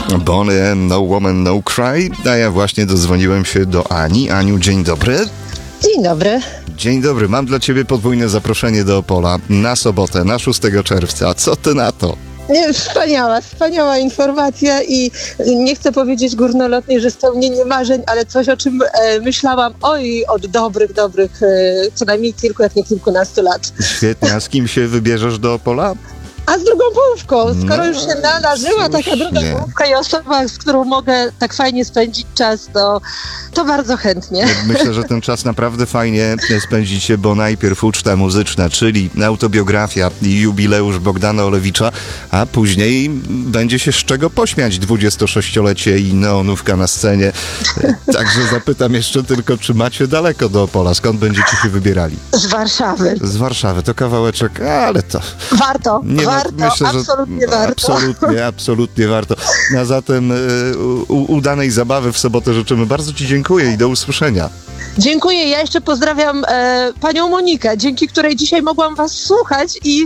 Bonnie M, No Woman, No Cry. A ja właśnie dodzwoniłem się do Ani. Aniu, dzień dobry. Dzień dobry. Dzień dobry, mam dla ciebie podwójne zaproszenie do Opola na sobotę, na 6 czerwca. Co ty na to? Nie, wspaniała informacja i nie chcę powiedzieć górnolotnie, że spełnienie marzeń, ale coś, o czym myślałam od dobrych, co najmniej kilku, jak nie kilkunastu lat. Świetnie, a z kim się wybierzesz do Opola? A z drugą połówką, skoro No, już się nadarzyła taka druga słusznie. połówka i osoba, z którą mogę tak fajnie spędzić czas, to bardzo chętnie. Myślę, że ten czas naprawdę fajnie spędzicie, bo najpierw uczta muzyczna, czyli autobiografia i jubileusz Bogdana Olewicza, a później będzie się z czego pośmiać 26-lecie i neonówka na scenie. Także zapytam jeszcze tylko, czy macie daleko do Opola? Skąd będziecie się wybierali? Z Warszawy. Z Warszawy, to kawałeczek, ale to... Warto, absolutnie warto. Absolutnie warto. A zatem udanej zabawy w sobotę życzymy. Bardzo ci dziękuję i do usłyszenia. Dziękuję, ja jeszcze pozdrawiam panią Monikę, dzięki której dzisiaj mogłam was słuchać i